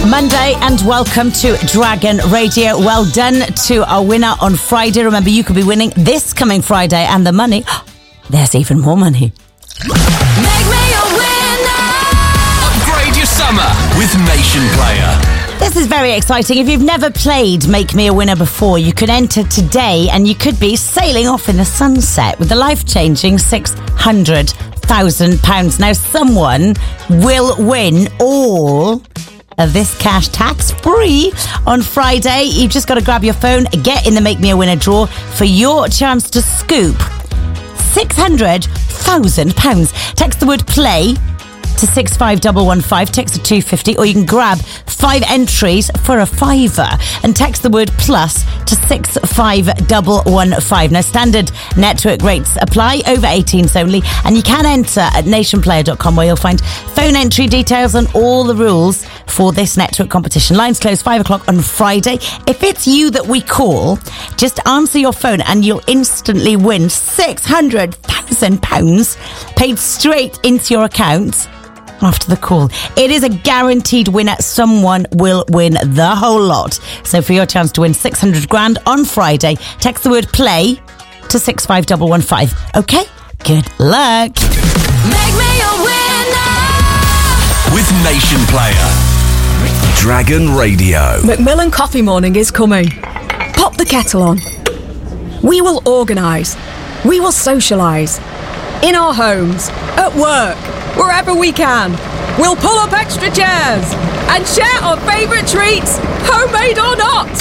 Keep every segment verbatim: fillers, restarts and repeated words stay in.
Monday and welcome to Dragon Radio. Well done to our winner on Friday. Remember, you could be winning this coming Friday and the money. There's even more money. Make me a winner! Upgrade your summer with Nation Player. This is very exciting. If you've never played Make Me a Winner before, you could enter today and you could be sailing off in the sunset with the life-changing six hundred thousand pounds. Now, someone will win all of this cash tax-free on Friday. You've just got to grab your phone, get in the Make Me a Winner draw for your chance to scoop six hundred thousand pounds. Text the word play to six five one one five, text to two fifty, or you can grab five entries for a fiver and text the word plus to six five one one five. Now, standard network rates apply, over eighteens only, and you can enter at nation player dot com where you'll find phone entry details and all the rules for this network competition. Lines close five o'clock on Friday. If it's you that we call, just answer your phone and you'll instantly win six hundred thousand pounds paid straight into your account after the call. It is a guaranteed winner. Someone will win the whole lot. So for your chance to win six hundred grand on Friday, text the word play to six five one one five. Okay? Good luck. Make me a winner! With Nation Player. Dragon Radio. Macmillan Coffee Morning is coming. Pop the kettle on. We will organise. We will socialise. In our homes, at work, wherever we can. We'll pull up extra chairs and share our favourite treats, homemade or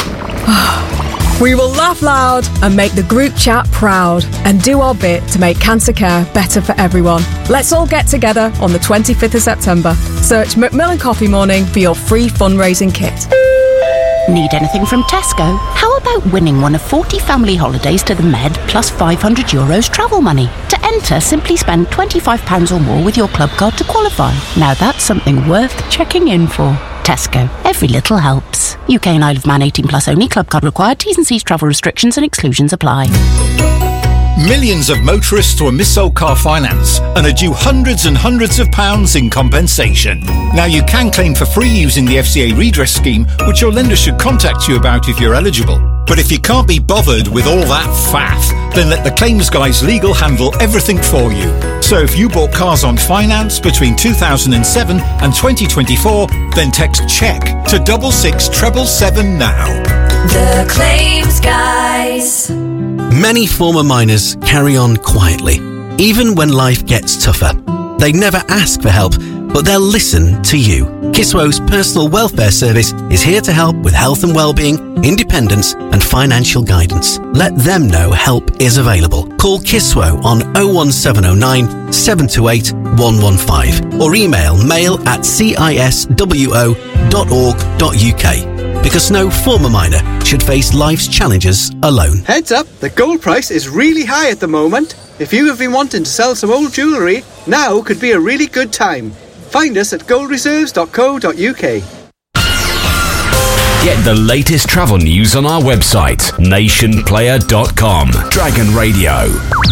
not. We will laugh loud and make the group chat proud and do our bit to make cancer care better for everyone. Let's all get together on the twenty-fifth of September. Search Macmillan Coffee Morning for your free fundraising kit. Need anything from Tesco? How about winning one of forty family holidays to the Med plus five hundred euros travel money? To enter, simply spend twenty-five pounds or more with your club card to qualify. Now that's something worth checking in for. Tesco. Every little helps. U K and Isle of Man eighteen plus only. Club card required. T's and C's, travel restrictions and exclusions apply. Millions of motorists were mis-sold car finance and are due hundreds and hundreds of pounds in compensation. Now you can claim for free using the F C A redress scheme, which your lender should contact you about if you're eligible. But if you can't be bothered with all that faff, then let the claims guys legal handle everything for you. So if you bought cars on finance between two thousand seven and twenty twenty-four, then text CHECK to double six treble seven now. The claims guys. Many former miners carry on quietly, even when life gets tougher. They never ask for help, but they'll listen to you. Kiswo's personal welfare service is here to help with health and well-being, independence and financial guidance. Let them know help is available. Call Kiswo on oh one seven oh nine, seven two eight, one one five or email mail at ciswo dot org dot uk. Because no former miner should face life's challenges alone. Heads up, the gold price is really high at the moment. If you have been wanting to sell some old jewellery, now could be a really good time. Find us at gold reserves dot co dot uk. Get the latest travel news on our website, nation player dot com. Dragon Radio.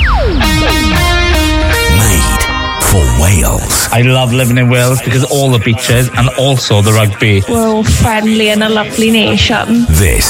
Made for Wales. I love living in Wales because all the beaches and also the rugby. We're all friendly and a lovely nation. This